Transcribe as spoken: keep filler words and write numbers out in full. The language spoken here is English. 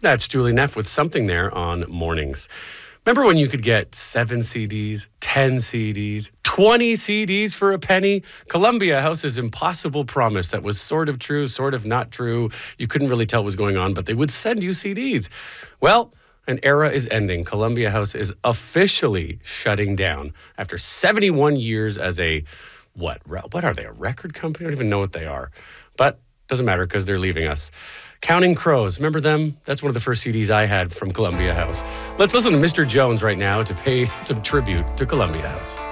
That's Julie Neff with Something There on Mornings. Remember when you could get seven C Ds, ten C Ds, twenty C Ds for a penny? Columbia House's impossible promise that was sort of true, sort of not true. You couldn't really tell what was going on, but they would send you C Ds. Well, an era is ending. Columbia House is officially shutting down after seventy-one years as a, what, what are they, a record company? I don't even know what they are. But doesn't matter because they're leaving us. Counting Crows, remember them? That's one of the first C Ds I had from Columbia House. Let's listen to Mister Jones right now to pay some tribute to Columbia House.